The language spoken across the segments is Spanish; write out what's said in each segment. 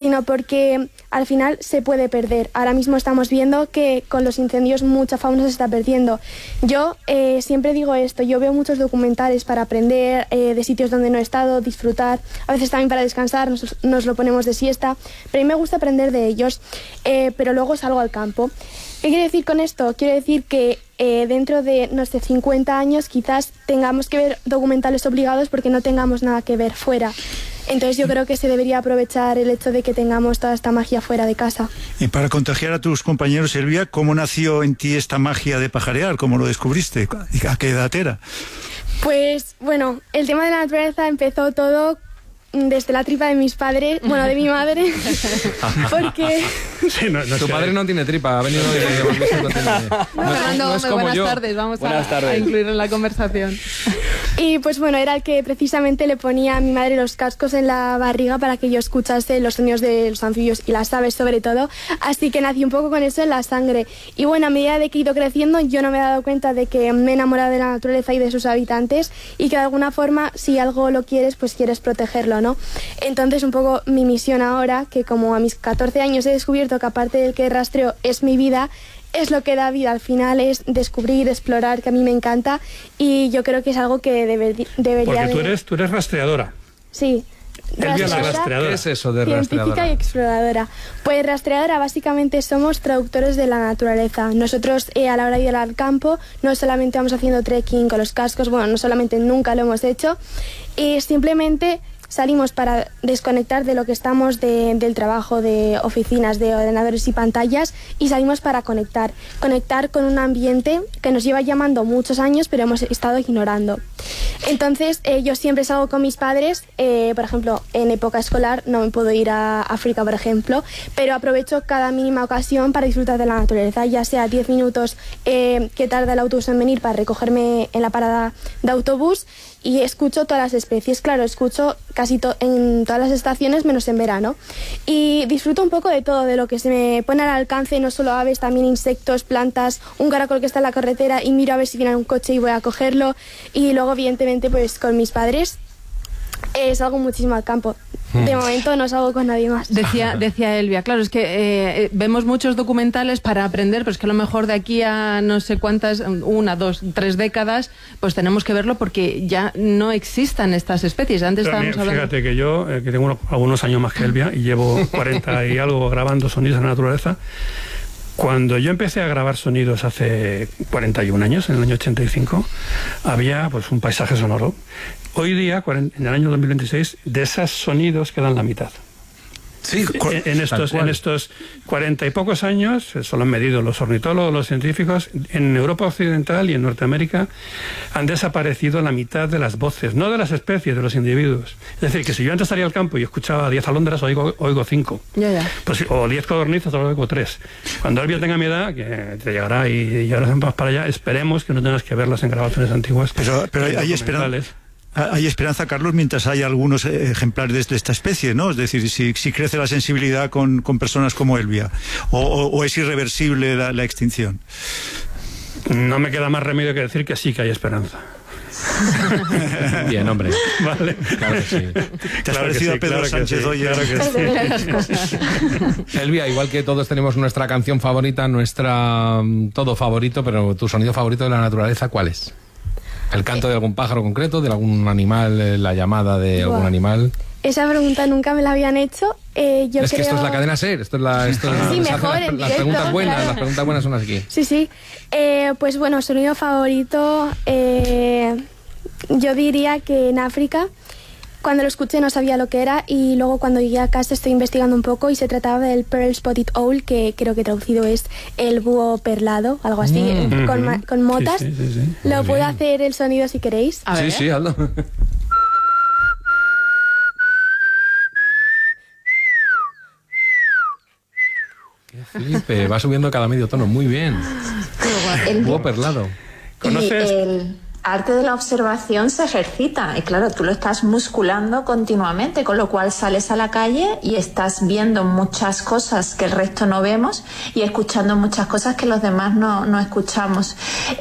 sino porque al final se puede perder. Ahora mismo estamos viendo que con los incendios mucha fauna se está perdiendo. Yo siempre digo esto, yo veo muchos documentales para aprender de sitios donde no he estado, disfrutar, a veces también para descansar, nos lo ponemos de siesta, pero a mí me gusta aprender de ellos, pero luego salgo al campo. ¿Qué quiero decir con esto? Quiero decir que dentro de, no sé, 50 años quizás tengamos que ver documentales obligados porque no tengamos nada que ver fuera. Entonces yo creo que se debería aprovechar el hecho de que tengamos toda esta magia fuera de casa. Y para contagiar a tus compañeros, Elvia, ¿cómo nació en ti esta magia de pajarear? ¿Cómo lo descubriste? ¿A qué edad era? Pues bueno, el tema de la naturaleza empezó todo desde la tripa de mis padres, bueno, de mi madre, porque... Sí, tu padre no tiene tripa, ha venido de... Fernando, buenas tardes, vamos a incluirlo en la conversación. Y pues bueno, era el que precisamente le ponía a mi madre los cascos en la barriga para que yo escuchase los sonidos de los anfibios y las aves sobre todo, así que nací un poco con eso en la sangre. Y bueno, a medida de que he ido creciendo, yo no me he dado cuenta de que me he enamorado de la naturaleza y de sus habitantes y que de alguna forma, si algo lo quieres, pues quieres protegerlo, ¿no? Entonces un poco mi misión ahora, que como a mis 14 años he descubierto que aparte del que rastreo es mi vida, es lo que da vida al final, es descubrir, explorar, que a mí me encanta y yo creo que es algo que debería... Porque tú eres rastreadora. Sí. Elvia la rastreadora. ¿Qué es eso de científica rastreadora? y exploradora. Pues rastreadora básicamente somos traductores de la naturaleza. Nosotros a la hora de ir al campo no solamente vamos haciendo trekking con los cascos, bueno, no solamente nunca lo hemos hecho, y simplemente salimos para desconectar de lo que estamos del trabajo, de oficinas, de ordenadores y pantallas, y salimos para conectar con un ambiente que nos lleva llamando muchos años, pero hemos estado ignorando. Entonces, yo siempre salgo con mis padres, por ejemplo, en época escolar no me puedo ir a África, por ejemplo, pero aprovecho cada mínima ocasión para disfrutar de la naturaleza, ya sea 10 minutos que tarda el autobús en venir para recogerme en la parada de autobús, y escucho todas las especies, claro, escucho casi en todas las estaciones menos en verano, y disfruto un poco de todo, de lo que se me pone al alcance, no solo aves, también insectos, plantas, un caracol que está en la carretera y miro a ver si viene un coche y voy a cogerlo, y luego evidentemente pues con mis padres salgo muchísimo al campo. De momento no salgo con nadie más. Decía Elvia, claro, es que vemos muchos documentales para aprender, pero es que a lo mejor de aquí a no sé cuántas, 1, 2, 3 décadas, pues tenemos que verlo porque ya no existan estas especies. Antes estábamos hablando... Fíjate que yo, que tengo algunos años más que Elvia, y llevo 40 y algo grabando sonidos en la naturaleza. Cuando yo empecé a grabar sonidos hace 41 años, en el año 85, había pues un paisaje sonoro. Hoy día, en el año 2026, de esos sonidos quedan la mitad. Sí, en estos 40 y pocos años, eso lo han medido los ornitólogos, los científicos, en Europa Occidental y en Norteamérica han desaparecido la mitad de las voces, no de las especies, de los individuos. Es decir, que si yo antes salía al campo y escuchaba 10 alondras, oigo 5. Pues, o 10 codornices, oigo 3. Cuando Elvia tenga mi edad, que te llegará y ahora vamos para allá, esperemos que no tengas que verlas en grabaciones antiguas. Pero hay esperanza. Hay esperanza, Carlos, mientras hay algunos ejemplares de esta especie, ¿no? Es decir, si crece la sensibilidad con personas como Elvia, o es irreversible la extinción. No me queda más remedio que decir que sí que hay esperanza. Bien, hombre. Vale. Claro que sí. ¿Te has parecido a Pedro Sánchez hoy? Claro que sí. Elvia, igual que todos tenemos nuestra canción favorita, nuestra todo favorito, pero tu sonido favorito de la naturaleza, ¿cuál es? ¿El canto de algún pájaro concreto, de algún animal, la llamada de algún animal? Esa pregunta nunca me la habían hecho. Yo es que creo... esto es la cadena SER, Sí, mejor en las preguntas buenas, claro. Las preguntas buenas son aquí. Sí. Pues bueno, sonido favorito, yo diría que en África, cuando lo escuché no sabía lo que era, y luego cuando llegué a casa estoy investigando un poco y se trataba del Pearl Spotted Owl, que creo que traducido es el búho perlado, algo así, con motas. Sí. Lo puedo hacer el sonido si queréis. A ver. Sí, hazlo. Qué flipe, va subiendo cada medio tono, muy bien. El búho perlado. ¿Conoces? arte de la observación se ejercita y claro, tú lo estás musculando continuamente, con lo cual sales a la calle y estás viendo muchas cosas que el resto no vemos y escuchando muchas cosas que los demás no escuchamos.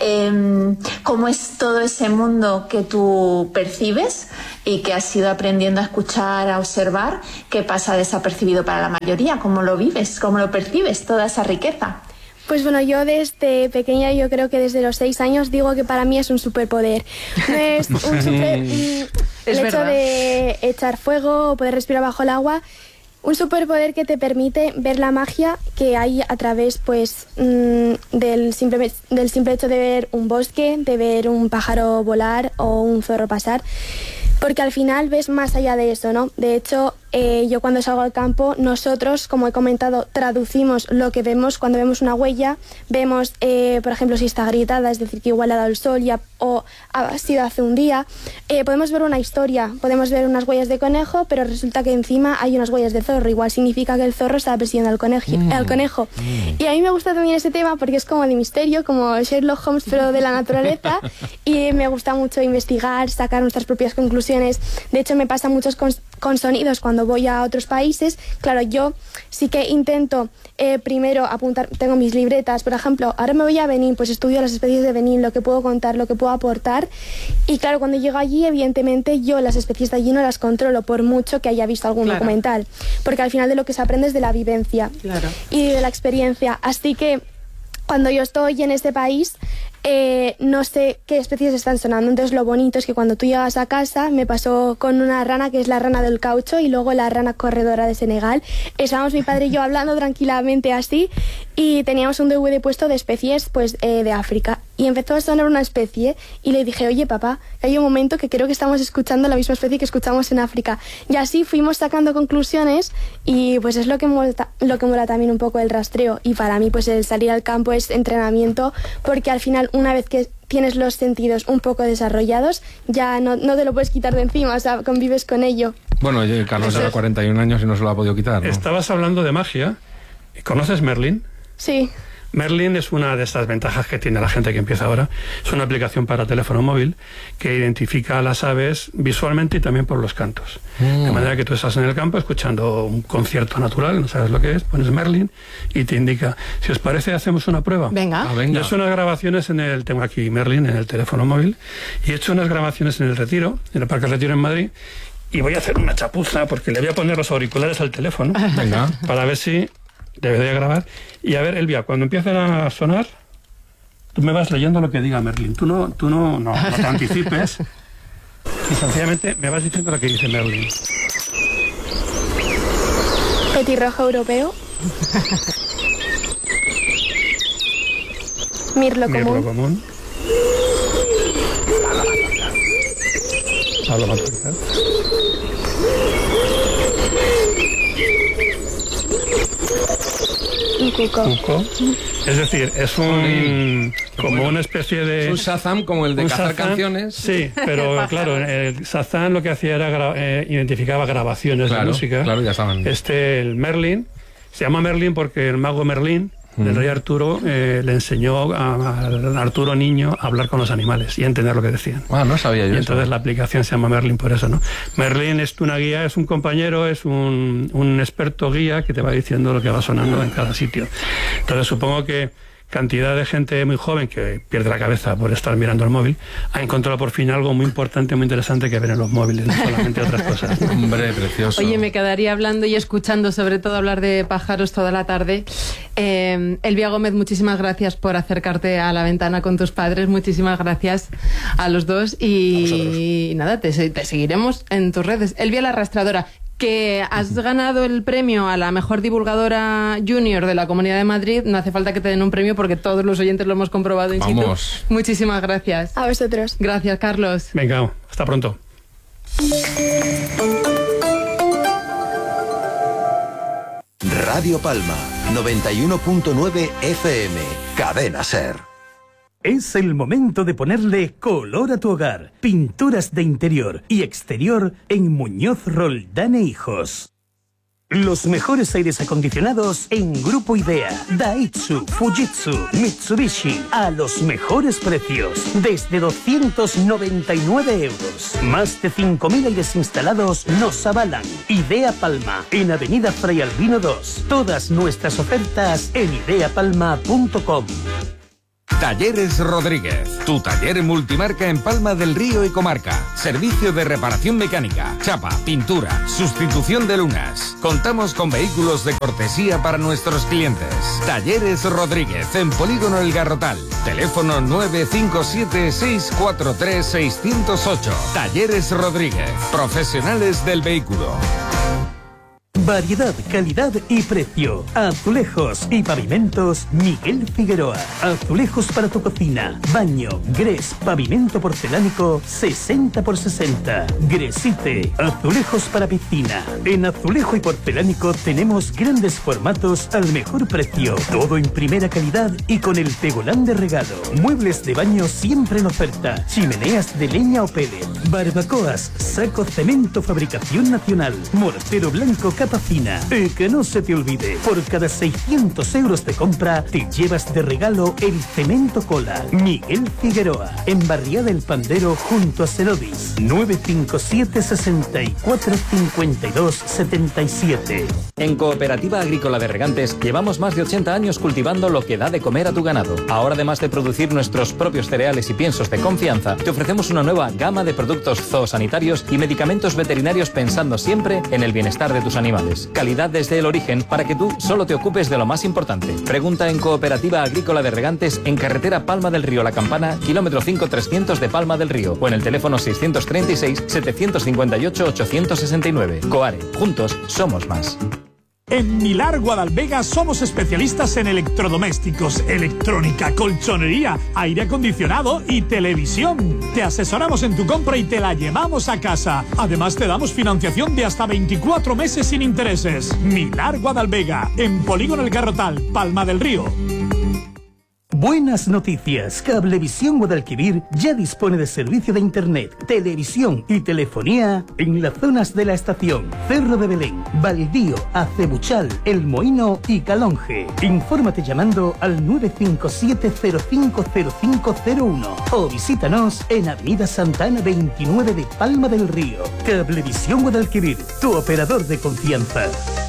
¿Cómo es todo ese mundo que tú percibes y que has ido aprendiendo a escuchar, a observar, que pasa desapercibido para la mayoría? ¿Cómo lo vives? ¿Cómo lo percibes, toda esa riqueza? Pues bueno, yo desde pequeña, yo creo que desde los 6 años, digo que para mí es un superpoder. No es un el hecho de echar fuego o poder respirar bajo el agua, un superpoder que te permite ver la magia que hay a través pues del simple hecho de ver un bosque, de ver un pájaro volar o un zorro pasar. Porque al final ves más allá de eso, ¿no? De hecho, yo cuando salgo al campo, nosotros, como he comentado, traducimos lo que vemos cuando vemos una huella. Vemos, por ejemplo, si está agrietada, es decir, que igual ha dado el sol o ha sido hace un día. Podemos ver una historia, podemos ver unas huellas de conejo, pero resulta que encima hay unas huellas de zorro. Igual significa que el zorro estaba persiguiendo al conejo. Y a mí me gusta también ese tema porque es como de misterio, como Sherlock Holmes, pero de la naturaleza. Y me gusta mucho investigar, sacar nuestras propias conclusiones. De hecho, me pasa mucho con sonidos cuando voy a otros países. Claro, yo sí que intento primero apuntar, tengo mis libretas, por ejemplo, ahora me voy a Benín, pues estudio las especies de Benín, lo que puedo contar, lo que puedo aportar. Y claro, cuando llego allí, evidentemente, yo las especies de allí no las controlo, por mucho que haya visto algún documental. Porque al final de lo que se aprende es de la vivencia y de la experiencia. Así que cuando yo estoy en este país, no sé qué especies están sonando. Entonces lo bonito es que cuando tú llegas a casa, me pasó con una rana que es la rana del caucho y luego la rana corredora de Senegal. Estábamos mi padre y yo hablando tranquilamente así y teníamos un DVD puesto de especies pues de África y empezó a sonar una especie y le dije, oye papá, hay un momento que creo que estamos escuchando la misma especie que escuchamos en África. Y así fuimos sacando conclusiones y pues es lo que mola también un poco el rastreo. Y para mí pues el salir al campo es entrenamiento, porque al final una vez que tienes los sentidos un poco desarrollados, ya no te lo puedes quitar de encima, o sea, convives con ello. Bueno, Carlos lleva 41 años y no se lo ha podido quitar, ¿no? Estabas hablando de magia. ¿Conoces Merlin? Sí. Merlin es una de estas ventajas que tiene la gente que empieza ahora. Es una aplicación para teléfono móvil que identifica a las aves visualmente y también por los cantos. De manera que tú estás en el campo escuchando un concierto natural, no sabes lo que es, pones Merlin y te indica. Si os parece, hacemos una prueba. Venga. venga. Yo he hecho unas grabaciones tengo aquí Merlin en el teléfono móvil, y he hecho unas grabaciones en el Retiro, en el Parque Retiro en Madrid, y voy a hacer una chapuza porque le voy a poner los auriculares al teléfono. Venga. Para ver si debería grabar. Y a ver, Elvia, cuando empiecen a sonar, tú me vas leyendo lo que diga Merlin. Tú no te anticipes. Y sencillamente me vas diciendo lo que dice Merlin. Petirrojo europeo. Mirlo común. Pablo Maturca. Un cuco. Es decir, es como una especie de... Es un Shazam como el de cazar canciones. Sí, pero claro, el Shazam lo que hacía era identificaba grabaciones de música. Claro, ya saben. El Merlin, se llama Merlin porque el mago Merlín, del rey Arturo, le enseñó a Arturo niño a hablar con los animales y a entender lo que decían. Ah, no sabía yo y eso. Entonces la aplicación se llama Merlin por eso, ¿no? Merlin es una guía, es un compañero, es un experto guía que te va diciendo lo que va sonando en cada sitio. Entonces supongo que cantidad de gente muy joven que pierde la cabeza por estar mirando el móvil ha encontrado por fin algo muy importante, muy interesante que ver en los móviles, no solamente otras cosas. Hombre, precioso. Oye, me quedaría hablando y escuchando, sobre todo hablar de pájaros toda la tarde. Elvia Gómez, muchísimas gracias por acercarte a la ventana con tus padres, muchísimas gracias a los dos y nada, te seguiremos en tus redes. Elvia la Arrastradora, que has ganado el premio a la mejor divulgadora junior de la Comunidad de Madrid. No hace falta que te den un premio porque todos los oyentes lo hemos comprobado in situ. Muchísimas gracias. A vosotros. Gracias, Carlos. Venga, hasta pronto. Radio Palma, 91.9 FM, Cadena Ser. Es el momento de ponerle color a tu hogar. Pinturas de interior y exterior en Muñoz Roldán e Hijos. Los mejores aires acondicionados en Grupo IDEA, Daihatsu, Fujitsu, Mitsubishi, a los mejores precios, desde 299 euros. Más de 5.000 aires instalados nos avalan. IDEA Palma, en Avenida Fray Albino 2. Todas nuestras ofertas en ideapalma.com. Talleres Rodríguez, tu taller multimarca en Palma del Río y comarca. Servicio de reparación mecánica, chapa, pintura, sustitución de lunas. Contamos con vehículos de cortesía para nuestros clientes. Talleres Rodríguez, en Polígono El Garrotal. Teléfono 957-643-608. Talleres Rodríguez, profesionales del vehículo. Variedad, calidad y precio. Azulejos y pavimentos Miguel Figueroa. Azulejos para tu cocina, baño, grés, pavimento porcelánico 60x60. Gresite. Azulejos para piscina. En azulejo y porcelánico tenemos grandes formatos al mejor precio. Todo en primera calidad y con el tegolán de regalo. Muebles de baño siempre en oferta. Chimeneas de leña o pellet. Barbacoas, saco cemento fabricación nacional. Mortero blanco capa fina. Y que no se te olvide, por cada 600 euros de compra te llevas de regalo el cemento cola. Miguel Figueroa, en Barriada del Pandero junto a Cerodis. 957 64 52 77. En Cooperativa Agrícola de Regantes llevamos más de 80 años cultivando lo que da de comer a tu ganado. Ahora, además de producir nuestros propios cereales y piensos de confianza, te ofrecemos una nueva gama de productos zoosanitarios y medicamentos veterinarios pensando siempre en el bienestar de tus animales. Calidad desde el origen para que tú solo te ocupes de lo más importante. Pregunta en Cooperativa Agrícola de Regantes en carretera Palma del Río La Campana, kilómetro 5-300 de Palma del Río, o en el teléfono 636-758-869. Coare, juntos somos más. En Milar Guadalvega somos especialistas en electrodomésticos, electrónica, colchonería, aire acondicionado y televisión. Te asesoramos en tu compra y te la llevamos a casa. Además te damos financiación de hasta 24 meses sin intereses. Milar Guadalvega, en Polígono El Garrotal, Palma del Río. Buenas noticias. Cablevisión Guadalquivir ya dispone de servicio de internet, televisión y telefonía en las zonas de la estación Cerro de Belén, Baldío, Acebuchal, El Moino y Calonge. Infórmate llamando al 957-050501 o visítanos en Avenida Santa Ana 29 de Palma del Río. Cablevisión Guadalquivir, tu operador de confianza.